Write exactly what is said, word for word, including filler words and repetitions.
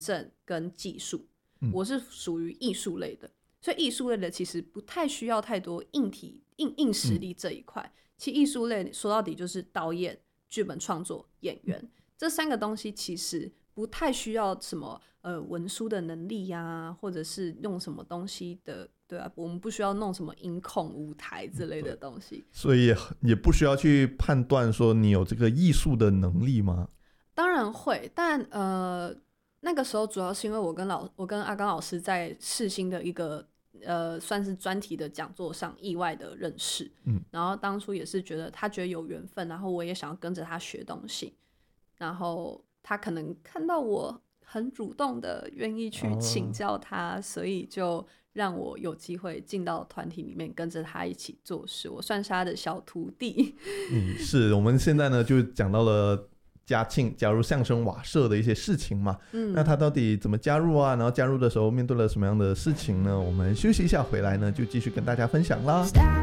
政跟技术， 嗯、 我是属于艺术类的，所以艺术类的其实不太需要太多硬体 硬, 硬实力这一块、嗯、其实艺术类说到底就是导演、剧本创作、演员、嗯、这三个东西其实不太需要什么呃文书的能力呀、啊，或者是用什么东西的，对啊，我们不需要弄什么音控舞台之类的东西， 所以 也, 也不需要去判断说你有这个艺术的能力吗？ 当然会，但呃那个时候主要是因为我跟老我跟阿刚老师在世新的一个呃算是专题的讲座上意外的认识， 嗯， 然后当初也是觉得他觉得有缘分，然后我也想要跟着他学东西，然后他可能看到我很主动的愿意去请教他、哦、所以就让我有机会进到团体里面跟着他一起做事，我算是他的小徒弟。 嗯，是，我们现在呢就讲到了嘉庆加入相声瓦舍的一些事情嘛、嗯、那他到底怎么加入啊，然后加入的时候面对了什么样的事情呢？我们休息一下回来呢就继续跟大家分享啦。